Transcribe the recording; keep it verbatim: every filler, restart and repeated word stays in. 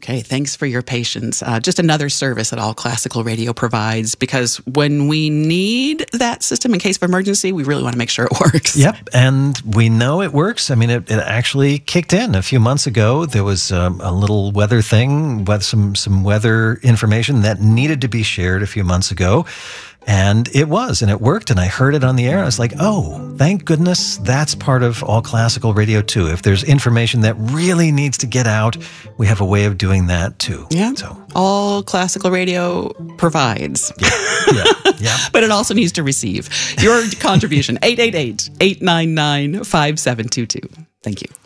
Okay, thanks for your patience. Uh, just another service that All Classical Radio provides, because when we need that system in case of emergency, we really want to make sure it works. Yep, and we know it works. I mean, it, it actually kicked in a few months ago. There was um, a little weather thing, with some, some weather information that needed to be shared a few months ago. And it was, and it worked, and I heard it on the air. I was like, oh, thank goodness that's part of All Classical Radio too. If there's information that really needs to get out, we have a way of doing that too. Yeah, so All Classical Radio provides. Yeah, yeah, yeah. But it also needs to receive. Your contribution, eight eight eight, eight nine nine, five seven two two. Thank you.